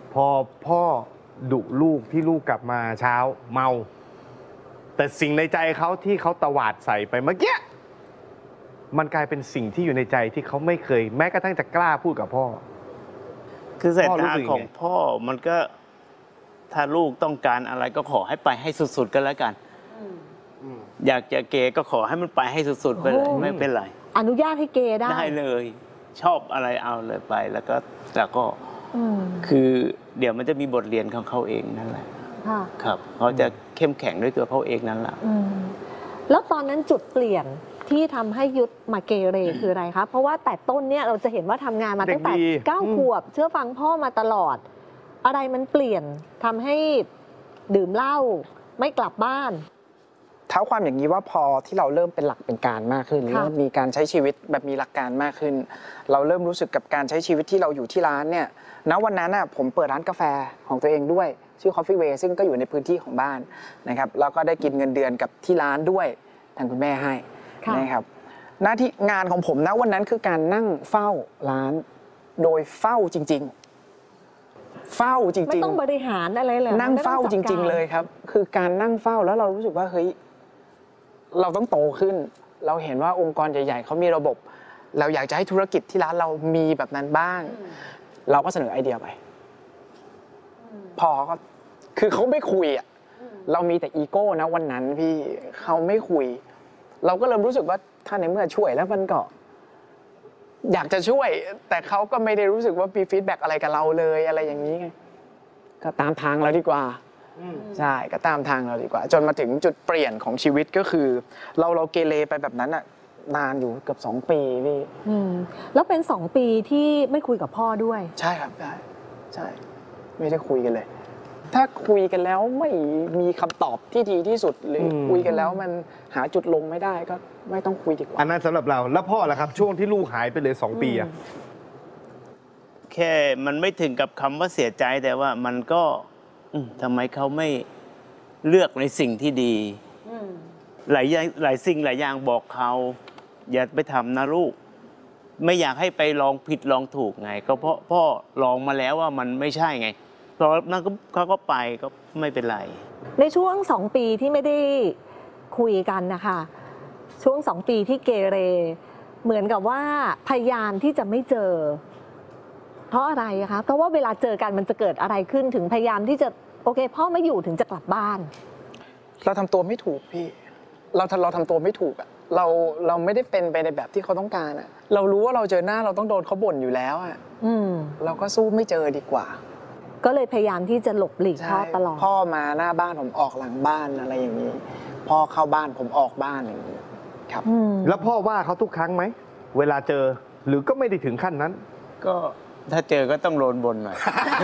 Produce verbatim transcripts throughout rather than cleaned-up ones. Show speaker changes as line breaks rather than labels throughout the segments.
พอพ่อดุลูกที่ลูกกลับมาเช้าเมาแต่สิ่งในใจเขาที่เขาตวาดใส่ไปเมื่อกี้มันกลายเป็นสิ่งที่อยู่ในใจที่เขาไม่เคยแม้กระทั่งจะกล้าพูดกับพ่อ
คือสายตาของพ่อมันก็ถ้าลูกต้องการอะไรก็ขอให้ไปให้สุดๆกันแล้วกันอยากจะเกย์ก็ขอให้มันไปให้สุดๆไปเลยไม่เป็นไร
อนุญาตให้เกย์ได้
ได้เลยชอบอะไรเอาเลยไปแล้วก็แล้วก็คือเดี๋ยวมันจะมีบทเรียนของเขาเองนั่นแหละครับเขาจะเข้มแข็งด้วยตัวเขาเองนั่นแหละ
แล้วตอนนั้นจุดเปลี่ยนที่ทำให้ยุทธมาเกเรคืออะไรคะเพราะว่าแต่ต้นเนี่ยเราจะเห็นว่าทำงานมาตั้งแต่เก้าขวบเชื่อฟังพ่อมาตลอดอะไรมันเปลี่ยนทำให้ดื่มเหล้าไม่กลับบ้าน
เท้าความอย่างนี้ว่าพอที่เราเริ่มเป็นหลักเป็นการมากขึ้นเริ่มมีการใช้ชีวิตแบบมีหลักการมากขึ้นเราเริ่มรู้สึกกับการใช้ชีวิตที่เราอยู่ที่ร้านเนี่ยณวันนั้นน่ะผมเปิดร้านกาแฟของตัวเองด้วยชื่อ Coffee Way ซึ่งก็อยู่ในพื้นที่ของบ้านนะครับแล้วก็ได้กินเงินเดือนกับที่ร้านด้วยทางคุณแม่ให้นะครับหน้าที่งานของผมณวันนั้นคือการนั่งเฝ้าร้านโดยเฝ้าจริงๆเฝ้าจริงๆไม่
ต้องบริหารอะไรเลย
นั่งเฝ้าจริงๆเลยครับคือการนั่งเฝ้าแล้วเรารู้สึกว่าเฮ้ยเราต้องโตขึ้นเราเห็นว่าองค์กรใหญ่ๆเขามีระบบเราอยากจะให้ธุรกิจที่ร้านเรามีแบบนั้นบ้างเราก็เสนอไอเดียไปพอก็คือเขาไม่คุยอ่ะเรามีแต่อีโก้นะวันนั้นพี่เขาไม่คุยเราก็เริ่มรู้สึกว่าถ้าในเมื่อช่วยแล้วมันก็อยากจะช่วยแต่เขาก็ไม่ได้รู้สึกว่ามีฟีดแบ็กอะไรกับเราเลยอะไรอย่างนี้ไงก็ตามทางเราดีกว่าใช่ก็ตามทางเราดีกว่าจนมาถึงจุดเปลี่ยนของชีวิตก็คือเราเราเกเรไปแบบนั้นอ่ะนานอยู่เกือบสองปีพี่
แล้วเป็นสองปีที่ไม่คุยกับพ่อด้วย
ใช่ครับใช่ใช่ไม่ได้คุยกันเลยถ้าคุยกันแล้วไม่มีคำตอบที่ดีที่สุดหรือคุยกันแล้วมันหาจุดลงไม่ได้ก็ไม่ต้องคุยดีกว่า
อันนั้นสำหรับเราแล้วพ่อล่ะครับช่วงที่ลูกหายไปเลยสองปีอะ
แค่มันไม่ถึงกับคำว่าเสียใจแต่ว่ามันก็ทำไมเขาไม่เลือกในสิ่งที่ดีหลายอย่างหลายสิ่งหลายอย่างบอกเขาอย่าไปทำนะลูกไม่อยากให้ไปลองผิดลองถูกไงก็เพราะพ่อลองมาแล้วว่ามันไม่ใช่ไงพอนั้นเขาก็ไปก็ไม่เป็นไร
ในช่วงสองปีที่ไม่ได้คุยกันนะคะช่วงสองปีที่เกเรเหมือนกับว่าพยายามที่จะไม่เจอเพราะอะไรคะเพราะว่าเวลาเจอกันมันจะเกิดอะไรขึ้นถึงพยายามที่จะโอเคพ่อไม่อยู่ถึงจะกลับบ้าน
เราทำตัวไม่ถูกพี่เราเราทำตัวไม่ถูกอะเราเราไม่ได้เป็นไปในแบบที่เขาต้องการอะเรารู้ว่าเราเจอหน้าเราต้องโดนเขาบ่นอยู่แล้วอะเราก็สู้ไม่เจอดีกว่า
ก็เลยพยายามที่จะหลบหลีกพ่อตลอด
พ่อมาหน้าบ้านผมออกหลังบ้านอะไรอย่างนี้พ่อเข้าบ้านผมออกบ้านอย่างนี้ครับ
แล้วพ่อว่าเขาทุกครั้งไหมเวลาเจอหรือก็ไม่ได้ถึงขั้นนั้น
ก็ถ้าเจอก็ต้องโดนบ่นหน่อย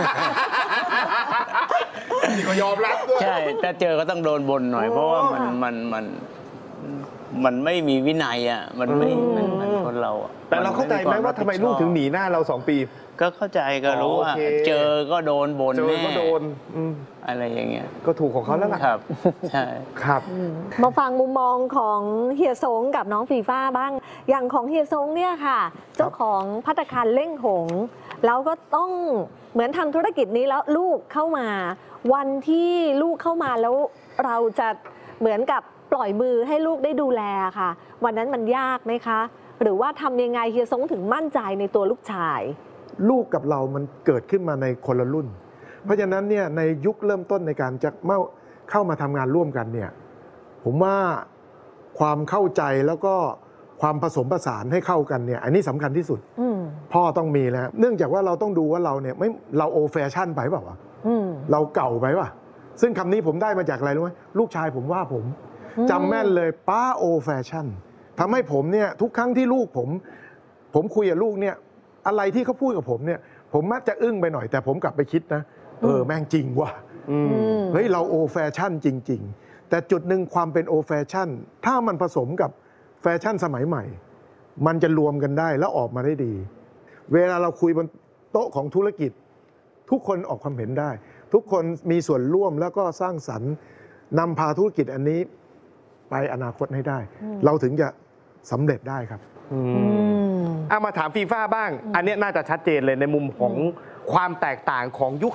นี่ก็ยอมรับด้วย
ใช่ถ้าเจอก็ต้องโดนบ่นหน่อยเพราะว่ามันมันมันมันไม่มีวินัยอ่ะมันไม่เหมือนคนเรา
แต่เราเข้าใจไหมว่าทำไมลูกถึงหนีหน้าเราสองปี
ก็เข้าใจก็รู้ว่าเจอก็โดนบ่นแน่
เจอก็โดน
อะไรอย่างเงี้ย
ก็ถูกของเขาแล้วล่ะ
ครับใช่
ครับ
มาฟังมุมมองของเฮียสงกับน้องฟีฟ้าบ้างอย่างของเฮียสงเนี่ยค่ะเจ้าของภัตตาคารเล่งหงแล้วก็ต้องเหมือนทำธุรกิจนี้แล้วลูกเข้ามาวันที่ลูกเข้ามาแล้วเราจะเหมือนกับปล่อยมือให้ลูกได้ดูแลค่ะวันนั้นมันยากไหมคะหรือว่าทำยังไงเฮียสงถึงมั่นใจในตัวลูกชาย
ลูกกับเรามันเกิดขึ้นมาในคนละรุ่นเพราะฉะนั้นเนี่ยในยุคเริ่มต้นในการจะเข้ามาทำงานร่วมกันเนี่ยผมว่าความเข้าใจแล้วก็ความผสมผสานให้เข้ากันเนี่ยอันนี้สำคัญที่สุดพ่อต้องมีแล้วเนื่องจากว่าเราต้องดูว่าเราเนี่ยไม่เราโอแฟชั่นไปเปล่าวะเราเก่าไปป่ะซึ่งคำนี้ผมได้มาจากอะไรรู้ไหมลูกชายผมว่าผมจำแม่นเลยป้าโอแฟชั่นทำให้ผมเนี่ยทุกครั้งที่ลูกผมผมคุยกับลูกเนี่ยอะไรที่เขาพูดกับผมเนี่ยผมมักจะอึ้งไปหน่อยแต่ผมกลับไปคิดนะเออแม่งจริงว่ะเฮ้ยเราโอแฟชั่นจริงๆแต่จุดหนึ่งความเป็นโอแฟชั่นถ้ามันผสมกับแฟชั่นสมัยใหม่มันจะรวมกันได้แล้วออกมาได้ดีเวลาเราคุยบนโต๊ะของธุรกิจทุกคนออกความเห็นได้ทุกคนมีส่วนร่วมแล้วก็สร้างสรรค์นำพาธุรกิจอันนี้ไปอนาคตให้ได้เราถึงจะสำเร็จได้ครับ
เอามาถามฟีฟ่าบ้างอันนี้น่าจะชัดเจนเลยในมุมของความแตกต่างของยุค